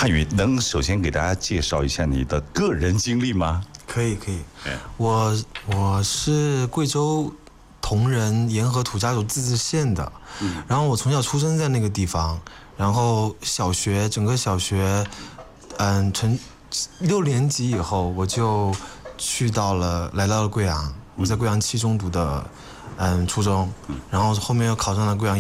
汉语能首先给大家介绍一下你的个人经历吗？ 可以，我是贵州铜仁沿河土家族自治县的，然后我从小出生在那个地方，然后整个小学，从6年级以后我就来到了贵阳，我在贵阳7中读的初中，然后后面又考上了贵阳